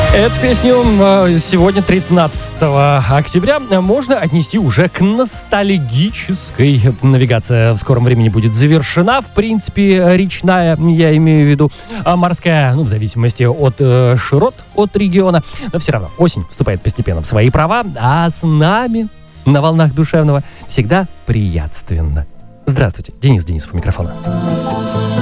Эту песню сегодня, 13 октября, можно отнести уже к ностальгической. Навигация в скором времени будет завершена. В принципе, речная, я имею в виду, а морская, в зависимости от широт, от региона. Но все равно осень вступает постепенно в свои права, а с нами на волнах душевного всегда приятственно. Здравствуйте, Денис Денисов у микрофона.